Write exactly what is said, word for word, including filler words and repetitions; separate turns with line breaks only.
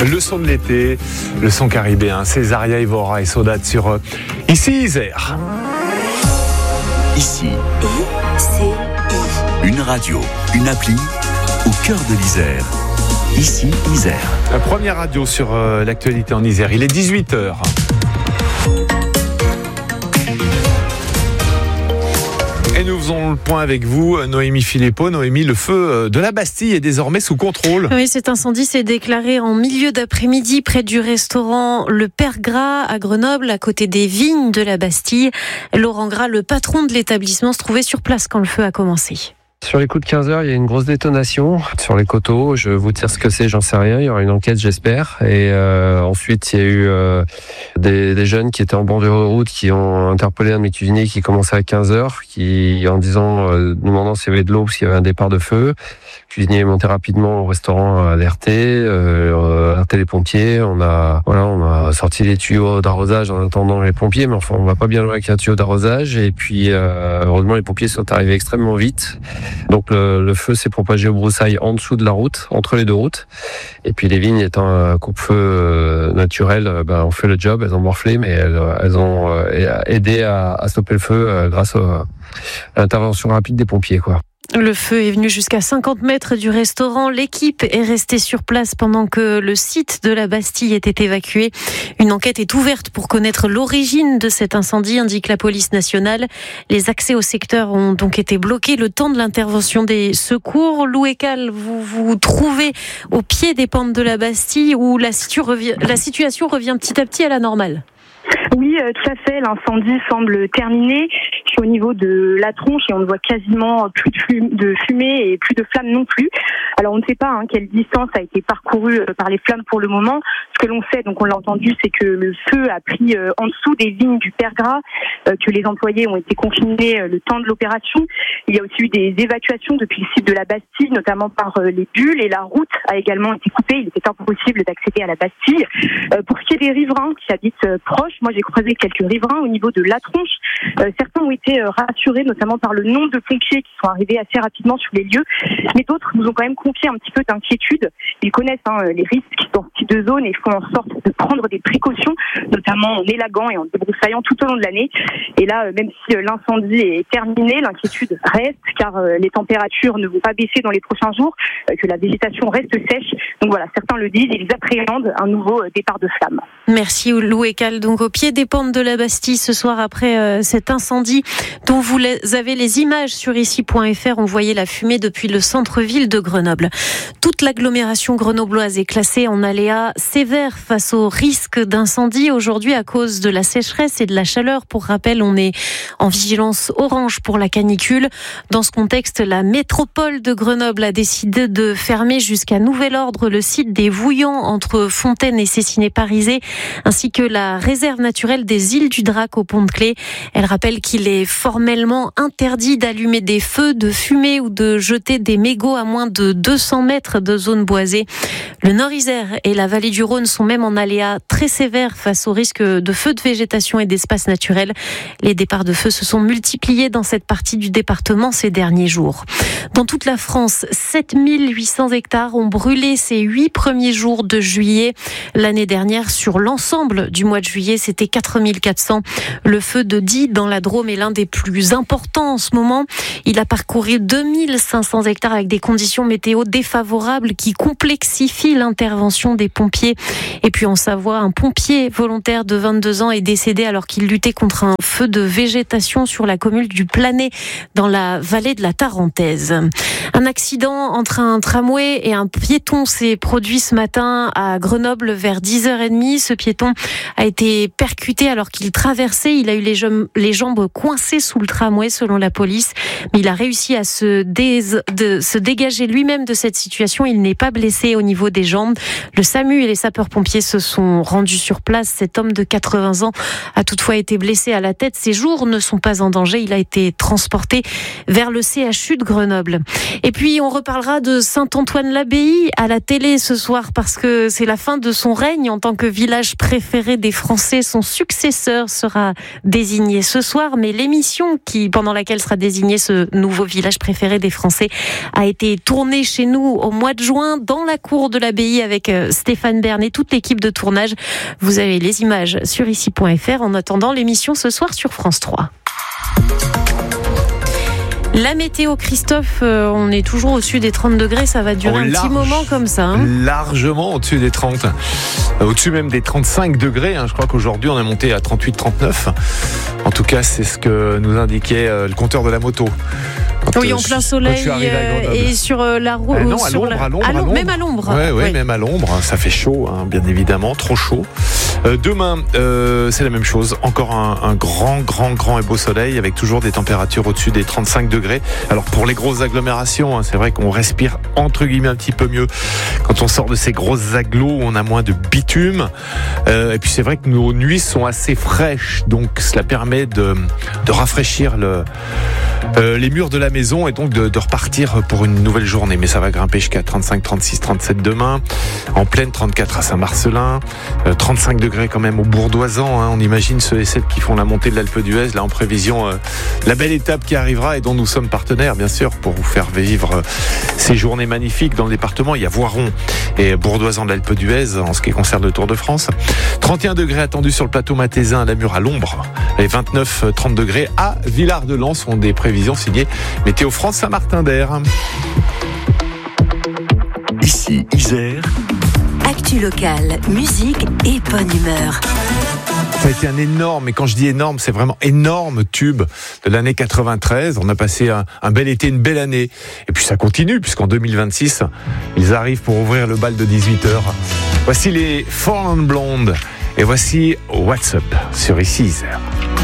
Le son de l'été, le son caribéen, Césaria Evora et Sodat sur euh, Ici Isère.
Ici, une radio, une appli au cœur de l'Isère. Ici Isère.
La première radio sur euh, l'actualité en Isère. Il est dix-huit heures. Et nous faisons le point avec vous, Noémie Philippot. Noémie, le feu de la Bastille est désormais sous contrôle.
Oui, cet incendie s'est déclaré en milieu d'après-midi près du restaurant Le Père Gras à Grenoble, à côté des vignes de la Bastille. Laurent Gras, le patron de l'établissement, se trouvait sur place quand le feu a commencé.
Sur les coups de quinze heures, il y a une grosse détonation sur les coteaux. Je vous dire ce que c'est, j'en sais rien. Il y aura une enquête, j'espère. Et euh, ensuite, il y a eu euh, des, des jeunes qui étaient en bord de route, qui ont interpellé un de mes cuisiniers qui commençait à quinze heures, qui, en disant, euh, demandant s'il y avait de l'eau, parce qu'il y avait un départ de feu. Le cuisinier est monté rapidement au restaurant, alerté, euh, alerté les pompiers. On a, voilà, on a sorti les tuyaux d'arrosage en attendant les pompiers, mais enfin, on va pas bien loin avec un tuyau d'arrosage. Et puis, euh, heureusement, les pompiers sont arrivés extrêmement vite. Donc le, le feu s'est propagé aux broussailles en dessous de la route, entre les deux routes. Et puis les vignes étant un coupe-feu euh, naturel, euh, ben, on fait le job, elles ont morflé, mais elles, elles ont euh, aidé à, à stopper le feu euh, grâce à l'intervention rapide des pompiers, quoi.
Le feu est venu jusqu'à cinquante mètres du restaurant. L'équipe est restée sur place pendant que le site de la Bastille était évacué. Une enquête est ouverte pour connaître l'origine de cet incendie, indique la police nationale. Les accès au secteur ont donc été bloqués le temps de l'intervention des secours. Lou Ekal, vous vous trouvez au pied des pentes de la Bastille où la, situ- revient, la situation revient petit à petit à la normale.
Oui, euh, tout à fait. L'incendie semble terminé. Je suis au niveau de la tronche et on ne voit quasiment plus de, fum- de fumée et plus de flammes non plus. Alors on ne sait pas hein, quelle distance a été parcourue euh, par les flammes pour le moment. Ce que l'on sait, donc on l'a entendu, c'est que le feu a pris euh, en dessous des vignes du Père Gras, euh, que les employés ont été confinés euh, le temps de l'opération. Il y a aussi eu des évacuations depuis le site de la Bastille, notamment par euh, les bulles, et la route a également été coupée. Il était impossible d'accéder à la Bastille. Euh, pour ce qui est des riverains qui habitent euh, proches, moi j'ai croisé quelques riverains au niveau de la tronche. Euh, certains ont été euh, rassurés, notamment par le nombre de pompiers qui sont arrivés assez rapidement sur les lieux. Mais d'autres nous ont quand même confié un petit peu d'inquiétude. Ils connaissent hein, les risques dans ce type de zone et font en sorte de prendre des précautions, notamment en élaguant et en débroussaillant tout au long de l'année. Et là, euh, même si euh, l'incendie est terminé, l'inquiétude reste, car euh, les températures ne vont pas baisser dans les prochains jours, euh, que la végétation reste sèche. Donc voilà, certains le disent, ils appréhendent un nouveau euh, départ de flammes.
Merci Lou Ekal. Donc au pied des pentes de la Bastille ce soir après euh, cet incendie dont vous les, avez les images sur ici point f r. On voyait la fumée depuis le centre-ville de Grenoble. Toute l'agglomération grenobloise est classée en aléa sévère face au risque d'incendie aujourd'hui à cause de la sécheresse et de la chaleur. Pour rappel, on est en vigilance orange pour la canicule. Dans ce contexte, la métropole de Grenoble a décidé de fermer jusqu'à nouvel ordre le site des Vouillants entre Fontaine et Cessiné-Parisé, ainsi que la réserve naturelle des îles du Drac au Pont-de-Clé. Elle rappelle qu'il est formellement interdit d'allumer des feux, de fumer ou de jeter des mégots à moins de deux cents mètres de zone boisée. Le Nord-Isère et la vallée du Rhône sont même en aléa très sévère face au risque de feux de végétation et d'espaces naturels. Les départs de feu se sont multipliés dans cette partie du département ces derniers jours. Dans toute la France, sept mille huit cents hectares ont brûlé ces huit premiers jours de juillet. L'année dernière, sur l'ensemble du mois de juillet, c'était quatre mille quatre cents. Le feu de Die dans la Drôme est l'un des plus importants en ce moment. Il a parcouru deux mille cinq cents hectares avec des conditions météo défavorables qui complexifient l'intervention des pompiers. Et puis en Savoie, un pompier volontaire de vingt-deux ans est décédé alors qu'il luttait contre un feu de végétation sur la commune du Planet dans la vallée de la Tarentaise. Un accident entre un tramway et un piéton s'est produit ce matin à Grenoble vers dix heures trente. Ce piéton a été percuté alors qu'il traversait. Il a eu les jambes, les jambes coincées sous le tramway selon la police. Mais il a réussi à se, dé, de, se dégager lui-même de cette situation. Il n'est pas blessé au niveau des jambes. Le SAMU et les sapeurs-pompiers se sont rendus sur place. Cet homme de quatre-vingts ans a toutefois été blessé à la tête. Ses jours ne sont pas en danger. Il a été transporté vers le C H U de Grenoble. Et puis on reparlera de Saint-Antoine-l'Abbaye. Bastille à la télé ce soir parce que c'est la fin de son règne en tant que village préféré des Français. Son successeur sera désigné ce soir, mais l'émission qui, pendant laquelle sera désigné ce nouveau village préféré des Français a été tournée chez nous au mois de juin dans la cour de l'abbaye avec Stéphane Bern et toute l'équipe de tournage. Vous avez les images sur ici point f r. En attendant, l'émission ce soir sur France trois. La météo, Christophe, euh, on est toujours au-dessus des trente degrés, ça va durer oh, un large, petit moment comme ça. Hein.
Largement au-dessus des trente, au-dessus même des trente-cinq degrés. Hein. Je crois qu'aujourd'hui on est monté à trente-huit trente-neuf. En tout cas, c'est ce que nous indiquait euh, le compteur de la moto.
Quand oui, en plein soleil euh, et sur euh, la route.
Euh, non, à l'ombre, la... à l'ombre, à l'ombre.
Même à l'ombre.
Oui, ouais,
ouais.
Même à l'ombre. Ça fait chaud, hein, bien évidemment, trop chaud. Euh, demain, euh, c'est la même chose. Encore un, un grand, grand, grand et beau soleil avec toujours des températures au-dessus des trente-cinq degrés. Alors pour les grosses agglomérations, hein, c'est vrai qu'on respire entre guillemets un petit peu mieux quand on sort de ces grosses agglos où on a moins de bitume. Euh, et puis c'est vrai que nos nuits sont assez fraîches, donc cela permet de, de rafraîchir le, euh, les murs de la maison et donc de, de repartir pour une nouvelle journée. Mais ça va grimper jusqu'à trente-cinq, trente-six, trente-sept demain. En pleine, trente-quatre à Saint-Marcelin, euh, trente-cinq degrés quand même au Bourdoisan. Hein. On imagine ceux et celles qui font la montée de l'Alpe d'Huez, là en prévision, euh, la belle étape qui arrivera et dont nous sommes partenaires, bien sûr, pour vous faire vivre euh, ces journées magnifiques dans le département. Il y a Voiron et Bourdoisan de l'Alpe d'Huez en ce qui concerne le Tour de France. trente et un degrés attendus sur le plateau mathésin à Namur à l'ombre. Et vingt-neuf, trente degrés à Villard-de-Lans sont des prévisions signées Météo France Saint-Martin-d'Air.
Ici, Isère.
Actu locale, musique et bonne humeur.
Ça a été un énorme, et quand je dis énorme, c'est vraiment énorme tube de l'année quatre-vingt-treize. On a passé un, un bel été, une belle année. Et puis ça continue, puisqu'en deux mille vingt-six, ils arrivent pour ouvrir le bal de dix-huit heures. Voici les Fallen Blondes, et voici What's Up sur Ici Isère.